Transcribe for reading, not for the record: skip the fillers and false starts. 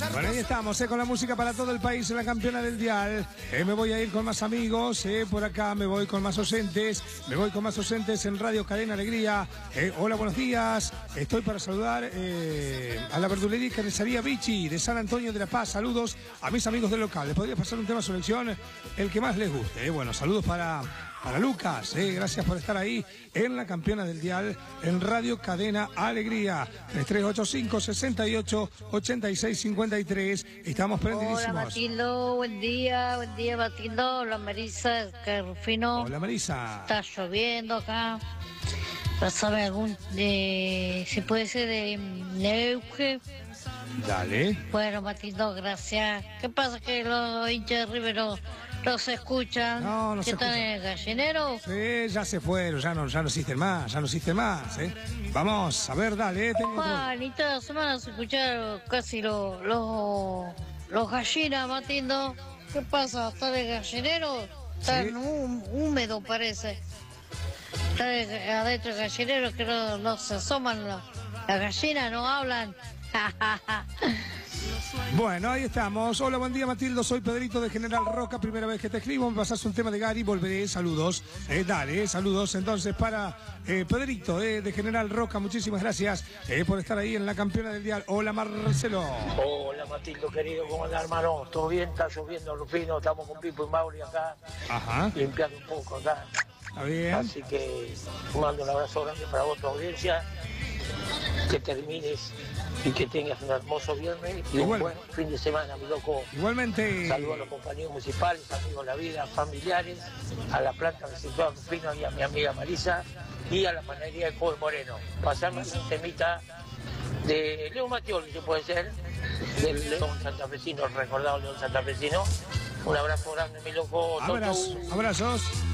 Bueno, ahí estamos, con la música para todo el país en la campeona del dial. Me voy a ir con más amigos, por acá me voy con más oyentes, en Radio Cadena Alegría. Hola, buenos días. Estoy para saludar a la verdulería y carnicería Vichy de San Antonio de la Paz. Saludos a mis amigos del local. ¿Les podría pasar un tema de selección? El que más les guste. Bueno, saludos para Lucas, gracias por estar ahí en la campeona del dial en Radio Cadena Alegría. 3385-68-8653. Estamos prendidísimos. Hola Matildo, buen día Matildo. Hola Marisa, Carrufino. Hola Marisa. Está lloviendo acá. ¿Sabe si puede ser de Neuque? Dale. Bueno Matildo, gracias. ¿Qué pasa que los hinchas de River no se escuchan? No ¿Qué se están escuchan. en el gallinero? Sí, ya se fueron, ya no existen más, Vamos, a ver, dale, Ni toda la semana se escucharon casi los gallinas, Matildo. ¿Qué pasa? ¿Está en el gallinero? Está Sí. húmedo, parece. Está adentro del gallinero que no se asoman las gallinas, no hablan. Bueno, ahí estamos. Hola, buen día Matildo, soy Pedrito de General Roca, primera vez que te escribo, me pasás un tema de Gary, volveré, saludos. Dale, saludos entonces para Pedrito de General Roca, muchísimas gracias por estar ahí en la campeona del dial. Hola Marcelo. Hola Matildo querido, ¿cómo anda hermano? ¿Todo bien? Está lloviendo Rufino, estamos con Pipo y Mauri acá, Ajá, limpiando un poco acá. está bien. Así que mando un abrazo grande para vos, tu audiencia, que termines y que tengas un hermoso viernes y Igual. un buen fin de semana, mi loco. Igualmente. Saludos a los compañeros municipales, amigos de la vida, familiares, a la planta receptora Rufino y a mi amiga Marisa y a la panadería de Joven Moreno. Pasarme un temita de León Matioli, se puede ser, del León Santafesino, el recordado León Santafesino. Un abrazo grande, mi loco. Abrazos.